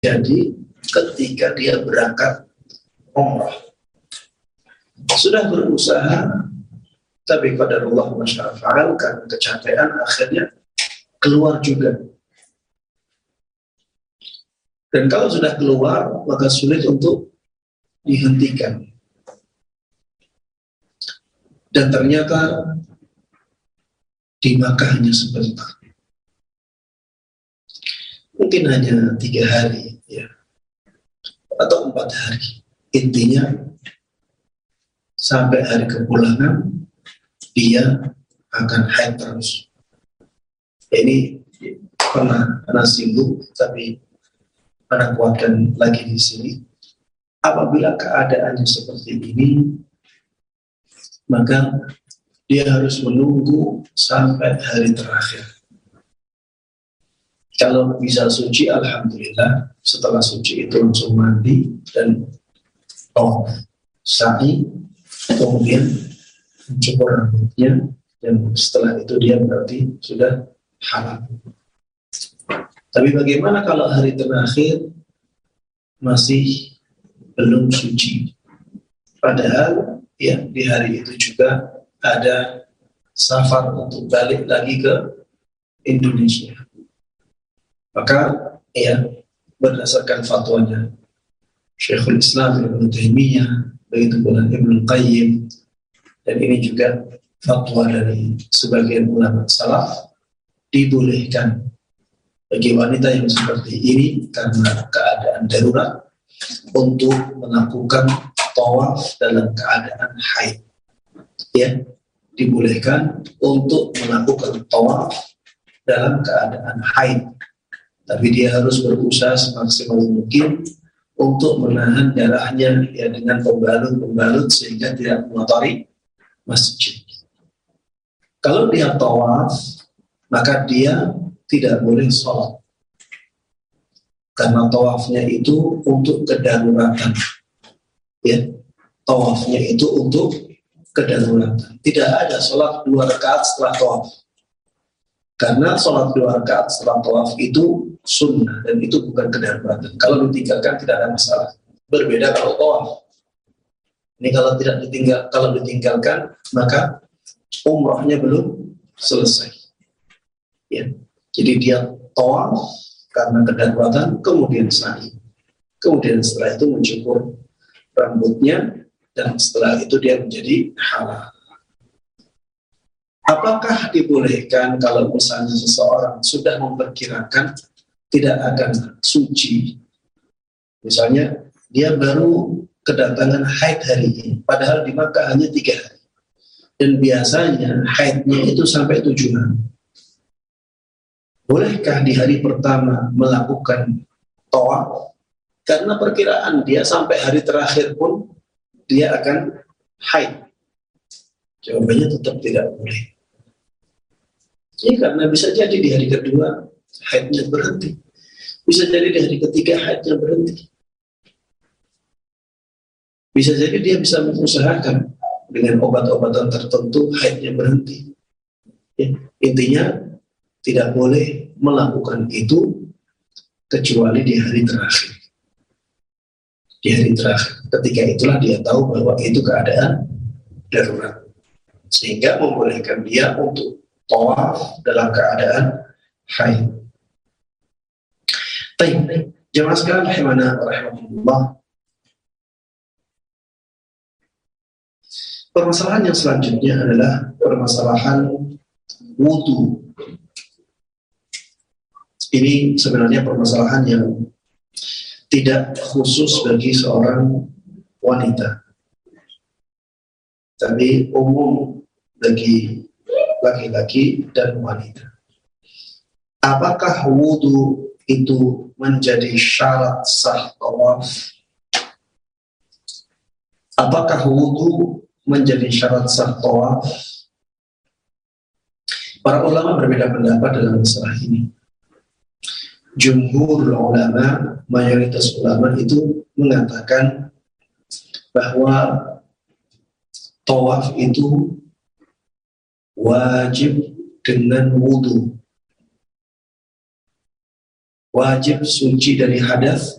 Jadi ketika dia berangkat umrah, sudah berusaha, tapi qadarullah masya'afa'al, karena kecapean akhirnya keluar juga. Dan kalau sudah keluar, maka sulit untuk dihentikan. Dan ternyata di Makkah hanya sebentar. Mungkin hanya 3 hari, ya, atau 4 hari. Intinya sampai hari kepulangan dia akan haid terus. Ini pernah singgung, tapi pernah kuatkan lagi di sini. Apabila keadaannya seperti ini, maka dia harus menunggu sampai hari terakhir. Kalau bisa suci, alhamdulillah. Setelah suci itu langsung mandi dan sa'i, kemudian mencukur rambutnya, dan setelah itu dia berarti sudah halal. Tapi bagaimana kalau hari terakhir masih belum suci? Padahal ya di hari itu juga ada safar untuk balik lagi ke Indonesia. Maka ya berdasarkan fatwanya Syekhul Islam Ibnu Taimiyah, begitu pula Ibnu Qayyim, dan ini juga fatwa dari sebagian ulama salaf, dibolehkan bagi wanita yang seperti ini karena keadaan darurat untuk melakukan tawaf dalam keadaan haid. Ya, dibolehkan untuk melakukan tawaf dalam keadaan haid. Tapi dia harus berusaha semaksimal mungkin untuk menahan darahnya ya dengan pembalut sehingga tidak mengotori masjid. Kalau dia tawaf, maka dia tidak boleh sholat. Karena tawafnya itu untuk kedaruratan. Ya, tawafnya itu untuk kedaruratan. Tidak ada sholat 2 rakaat setelah tawaf. Karena sholat 2 rakaat setelah tawaf itu sunnah dan itu bukan kedaruratan. Kalau ditinggalkan tidak ada masalah. Berbeda kalau tawaf. Ini kalau ditinggalkan maka umrahnya belum selesai. Ya. Jadi dia tawaf karena kedaruratan, kemudian sa'i. Kemudian setelah itu mencukur rambutnya dan setelah itu dia menjadi halal. Apakah dibolehkan kalau misalnya seseorang sudah memperkirakan tidak akan suci? Misalnya dia baru kedatangan haid hari ini, padahal di Makkah hanya 3 hari. Dan biasanya haidnya itu sampai 7 hari. Bolehkah di hari pertama melakukan tawaf? Karena perkiraan dia sampai hari terakhir pun dia akan haid. Jawabannya tetap tidak boleh. Ya, karena bisa jadi di hari kedua haidnya berhenti. Bisa jadi di hari ketiga haidnya berhenti. Bisa jadi dia bisa mengusahakan dengan obat-obatan tertentu haidnya berhenti. Ya, intinya tidak boleh melakukan itu kecuali di hari terakhir. Di hari terakhir. Ketika itulah dia tahu bahwa itu keadaan darurat. Sehingga membolehkan dia untuk tawaf dalam keadaan haid. Baik, jemaah sekalian rahimahullah. Permasalahan yang selanjutnya adalah permasalahan wudu. Ini sebenarnya permasalahan yang tidak khusus bagi seorang wanita, tapi umum bagi laki-laki dan wanita. Apakah wudu itu menjadi syarat sah tawaf? Apakah wudu menjadi syarat sah tawaf? Para ulama berbeda pendapat dalam masalah ini. Jumhur ulama, mayoritas ulama itu mengatakan bahwa tawaf itu wajib dengan wudu. wajib suci dari hadas